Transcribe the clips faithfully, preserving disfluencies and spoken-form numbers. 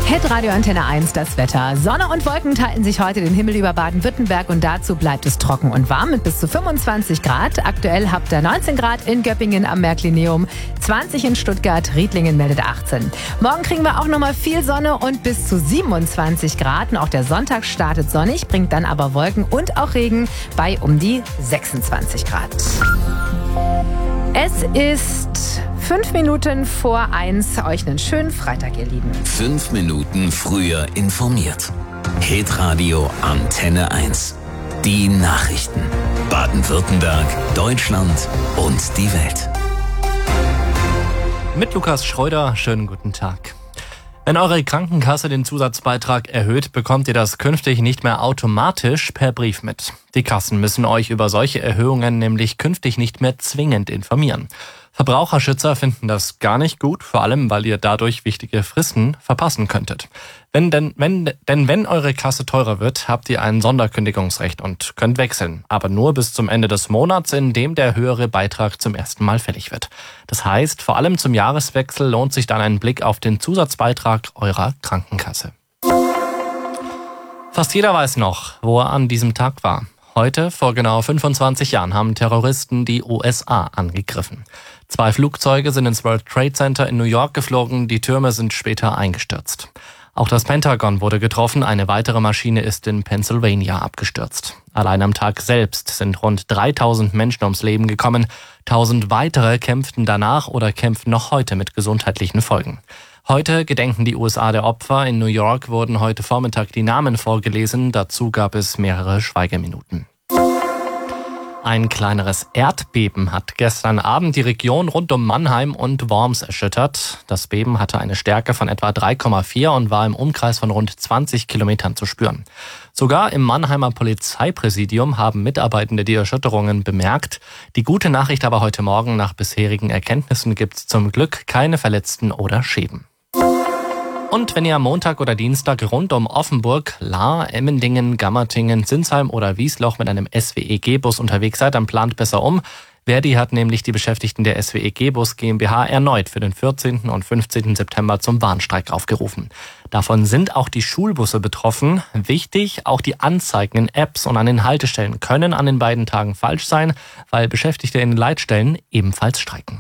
Hitradio Antenne eins, das Wetter. Sonne und Wolken teilen sich heute den Himmel über Baden-Württemberg und dazu bleibt es trocken und warm mit bis zu fünfundzwanzig Grad. Aktuell habt ihr neunzehn Grad in Göppingen am Märklineum, zwanzig in Stuttgart, Riedlingen meldet achtzehn. Morgen kriegen wir auch nochmal viel Sonne und bis zu siebenundzwanzig Grad. Und auch der Sonntag startet sonnig, bringt dann aber Wolken und auch Regen bei um die sechsundzwanzig Grad. Es ist fünf Minuten vor eins. Euch einen schönen Freitag, ihr Lieben. Fünf Minuten früher informiert. Hitradio Antenne eins. Die Nachrichten. Baden-Württemberg, Deutschland und die Welt. Mit Lukas Schreuder, schönen guten Tag. Wenn eure Krankenkasse den Zusatzbeitrag erhöht, bekommt ihr das künftig nicht mehr automatisch per Brief mit. Die Kassen müssen euch über solche Erhöhungen nämlich künftig nicht mehr zwingend informieren. Verbraucherschützer finden das gar nicht gut, vor allem weil ihr dadurch wichtige Fristen verpassen könntet. Wenn denn, wenn, denn wenn eure Kasse teurer wird, habt ihr ein Sonderkündigungsrecht und könnt wechseln. Aber nur bis zum Ende des Monats, in dem der höhere Beitrag zum ersten Mal fällig wird. Das heißt, vor allem zum Jahreswechsel lohnt sich dann ein Blick auf den Zusatzbeitrag eurer Krankenkasse. Fast jeder weiß noch, wo er an diesem Tag war. Heute, vor genau fünfundzwanzig Jahren, haben Terroristen die U S A angegriffen. Zwei Flugzeuge sind ins World Trade Center in New York geflogen, die Türme sind später eingestürzt. Auch das Pentagon wurde getroffen, eine weitere Maschine ist in Pennsylvania abgestürzt. Allein am Tag selbst sind rund dreitausend Menschen ums Leben gekommen. Tausend weitere kämpften danach oder kämpfen noch heute mit gesundheitlichen Folgen. Heute gedenken die U S A der Opfer. In New York wurden heute Vormittag die Namen vorgelesen. Dazu gab es mehrere Schweigeminuten. Ein kleineres Erdbeben hat gestern Abend die Region rund um Mannheim und Worms erschüttert. Das Beben hatte eine Stärke von etwa drei Komma vier und war im Umkreis von rund zwanzig Kilometern zu spüren. Sogar im Mannheimer Polizeipräsidium haben Mitarbeitende die Erschütterungen bemerkt. Die gute Nachricht aber heute Morgen: nach bisherigen Erkenntnissen gibt es zum Glück keine Verletzten oder Schäden. Und wenn ihr am Montag oder Dienstag rund um Offenburg, Lahr, Emmendingen, Gammertingen, Sinsheim oder Wiesloch mit einem S W E G-Bus unterwegs seid, dann plant besser um. Verdi hat nämlich die Beschäftigten der S W E G-Bus GmbH erneut für den vierzehnten und fünfzehnten September zum Warnstreik aufgerufen. Davon sind auch die Schulbusse betroffen. Wichtig, auch die Anzeigen in Apps und an den Haltestellen können an den beiden Tagen falsch sein, weil Beschäftigte in den Leitstellen ebenfalls streiken.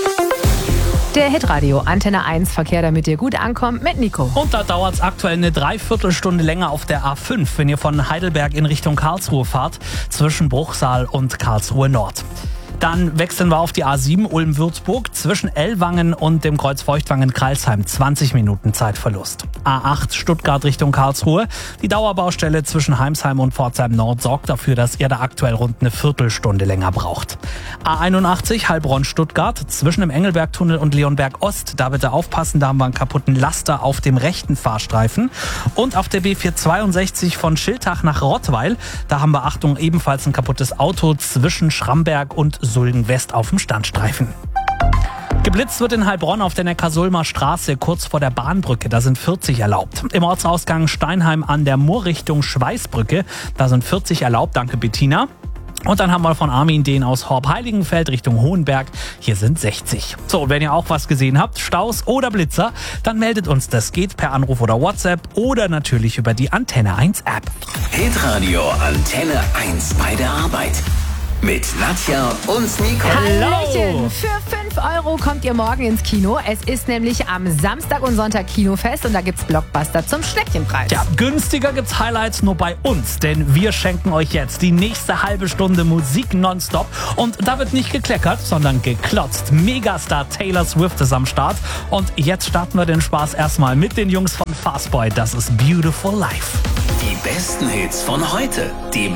Der Hitradio Antenne eins Verkehr, damit ihr gut ankommt, mit Nico. Und da dauert es aktuell eine Dreiviertelstunde länger auf der A fünf, wenn ihr von Heidelberg in Richtung Karlsruhe fahrt, zwischen Bruchsal und Karlsruhe Nord. Dann wechseln wir auf die A sieben Ulm-Würzburg zwischen Ellwangen und dem Kreuz Feuchtwangen-Kreilsheim. zwanzig Minuten Zeitverlust. A acht Stuttgart Richtung Karlsruhe. Die Dauerbaustelle zwischen Heimsheim und Pforzheim Nord sorgt dafür, dass ihr da aktuell rund eine Viertelstunde länger braucht. A einundachtzig Heilbronn-Stuttgart zwischen dem Engelbergtunnel und Leonberg Ost. Da bitte aufpassen, da haben wir einen kaputten Laster auf dem rechten Fahrstreifen. Und auf der B vierhundertzweiundsechzig von Schiltach nach Rottweil. Da haben wir, Achtung, ebenfalls ein kaputtes Auto zwischen Schramberg und Sulden West auf dem Standstreifen. Geblitzt wird in Heilbronn auf der Neckarsulmer Straße kurz vor der Bahnbrücke. Da sind vierzig erlaubt. Im Ortsausgang Steinheim an der Murr Richtung Schweißbrücke. Da sind vierzig erlaubt. Danke, Bettina. Und dann haben wir von Armin den aus Horb-Heiligenfeld Richtung Hohenberg. Hier sind sechzig. So, und wenn ihr auch was gesehen habt, Staus oder Blitzer, dann meldet uns. Das geht per Anruf oder WhatsApp oder natürlich über die Antenne eins App. Hitradio Antenne eins bei der Arbeit. Mit Nadja und Nico. Hallöchen! Für fünf Euro kommt ihr morgen ins Kino. Es ist nämlich am Samstag und Sonntag Kinofest und da gibt's Blockbuster zum Schneckchenpreis. Ja, günstiger gibt's Highlights nur bei uns, denn wir schenken euch jetzt die nächste halbe Stunde Musik nonstop. Und da wird nicht gekleckert, sondern geklotzt. Megastar Taylor Swift ist am Start. Und jetzt starten wir den Spaß erstmal mit den Jungs von Fastboy. Das ist Beautiful Life. Die besten Hits von heute. Die